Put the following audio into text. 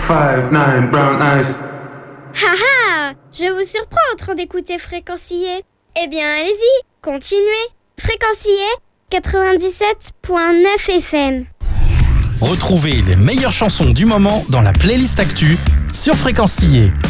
5, 9, brown eyes. Haha, je vous surprends en train d'écouter Fréquencier. Eh bien, allez-y, continuez. Fréquencier 97.9 FM. Retrouvez les meilleures chansons du moment dans la playlist Actu sur Fréquencier.